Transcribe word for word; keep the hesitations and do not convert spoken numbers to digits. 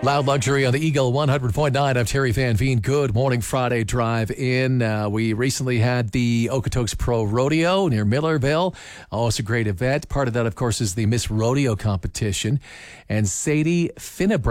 Loud Luxury on the Eagle one hundred point nine. I'm Terry Van Veen. Good morning, Friday drive in. Uh, we recently had the Okotoks Pro Rodeo near Millerville. Oh, it's a great event. Part of that, of course, is the Miss Rodeo competition. And Sadie Finnebrand